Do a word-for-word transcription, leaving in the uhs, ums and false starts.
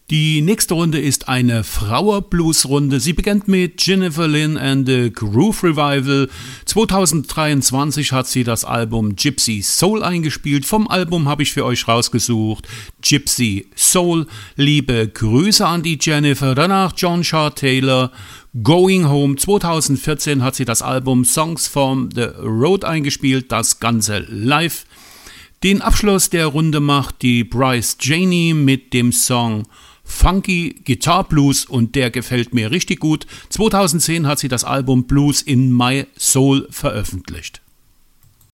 Die nächste Runde ist eine Frauer-Blues-Runde. Sie beginnt mit Jennifer Lynn and the Groove Revival. zwanzig dreiundzwanzig hat sie das Album Gypsy Soul eingespielt. Vom Album habe ich für euch rausgesucht Gypsy Soul. Liebe Grüße an die Jennifer. Danach John Shaw Taylor. Going Home. zwanzig vierzehn hat sie das Album Songs from the Road eingespielt. Das Ganze live. Den Abschluss der Runde macht die Bryce Janey mit dem Song Funky Guitar Blues und der gefällt mir richtig gut. zwanzig zehn hat sie das Album Blues in My Soul veröffentlicht.